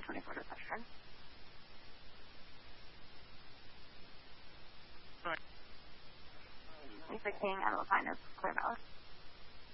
24 reception. Sorry. 16 Adelaide Finest, Clear Valley.